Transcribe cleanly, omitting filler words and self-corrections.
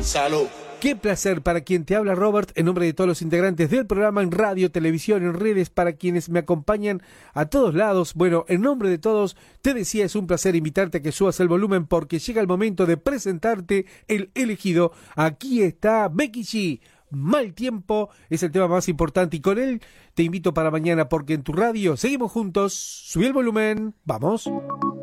Salud. Qué placer para quien te habla, Robert, en nombre de todos los integrantes del programa, en radio, televisión, en redes, para quienes me acompañan a todos lados. Bueno, en nombre de todos, te decía, es un placer invitarte a que subas el volumen porque llega el momento de presentarte el elegido. Aquí está Becky G. Mal tiempo es el tema más importante y con él te invito para mañana porque en tu radio seguimos juntos. Subí el volumen, vamos.